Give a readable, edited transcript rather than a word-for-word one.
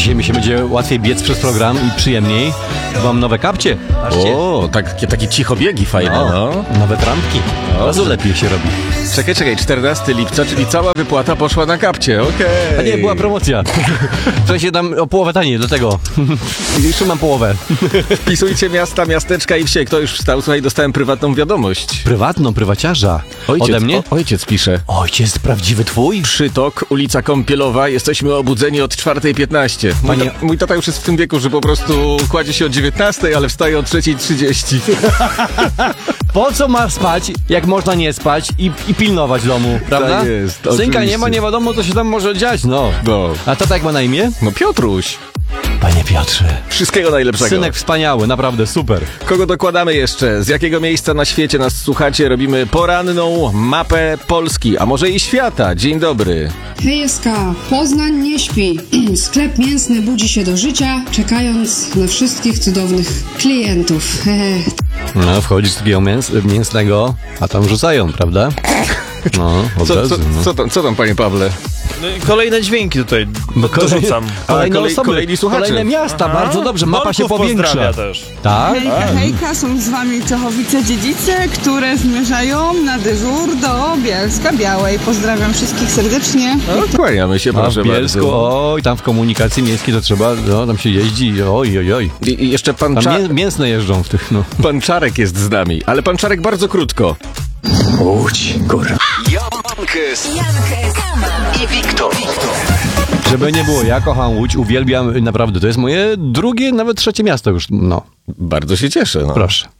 Dzisiaj mi się będzie łatwiej biec przez program i przyjemniej. Mam nowe kapcie. Patrzcie. O, takie cichobiegi fajne, no. Nowe trampki. Od razu lepiej się robi. Czekaj, 14 lipca, czyli cała wypłata poszła na kapcie, okej. A nie, była promocja. W sensie dam o połowę taniej, dlatego. Jeszcze mam połowę. Wpisujcie miasta, miasteczka i wsie. Kto już wstał? Słuchaj, dostałem prywatną wiadomość. Prywatną, prywaciarza. Ode mnie? Ojciec pisze. Ojciec prawdziwy twój? Przytok, ulica Kąpielowa. Jesteśmy obudzeni od 4:15. Mój tata już jest w tym wieku, że po prostu kładzie się o 19:00, ale wstaje o 3:30. Po co ma spać, jak można nie spać i pilnować domu, prawda? Tak jest, Synka oczywiście. nie ma, nie wiadomo, co się tam może dziać, no. A tata jak ma na imię? No Piotruś. Panie Piotrze. Wszystkiego najlepszego. Synek wspaniały, naprawdę super. Kogo dokładamy jeszcze? Z jakiego miejsca na świecie nas słuchacie? Robimy poranną mapę Polski, a może i świata. Dzień dobry. Hejska, Poznań nie śpi. Sklep mięsny budzi się do życia, czekając na wszystkich cudownych klientów. No, wchodzisz z takiego mięsnego, a tam rzucają, prawda? No, od razu, no. Co tam, panie Pawle? No, kolejne dźwięki tutaj dorzucam. Kolejne osoby, kolejni słuchacze. kolejne miasta, bardzo dobrze, mapa się Norków powiększa. pozdrawia też. Tak? Hejka, są z wami Czechowice-Dziedzice, które zmierzają na dyżur do Bielska Białej. Pozdrawiam wszystkich serdecznie. No, kłaniamy się, A proszę w Bielsku, bardzo. oj, tam w komunikacji miejskiej to trzeba, no, tam się jeździ, oj. I jeszcze pan, Tam mięsne jeżdżą w tych, no. pan Czarek jest z nami, ale pan Czarek bardzo krótko. Łódź, kurwa. Jankes i Wiktor. Żeby nie było, ja kocham Łódź, uwielbiam, naprawdę, to jest moje drugie, nawet trzecie miasto już, no. Bardzo się cieszę. No. Proszę.